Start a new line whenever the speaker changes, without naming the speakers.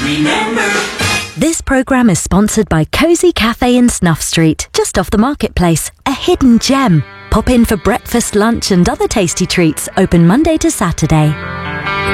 Remember.
This programme is sponsored by Cosy Cafe in Snuff Street, just off the marketplace. A hidden gem. Pop in for breakfast, lunch and other tasty treats. Open Monday to Saturday.